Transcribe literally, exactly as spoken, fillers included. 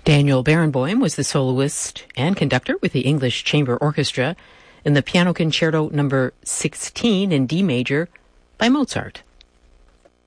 Daniel Barenboim was the soloist and conductor with the English Chamber Orchestra in the Piano Concerto number sixteen in D major by Mozart.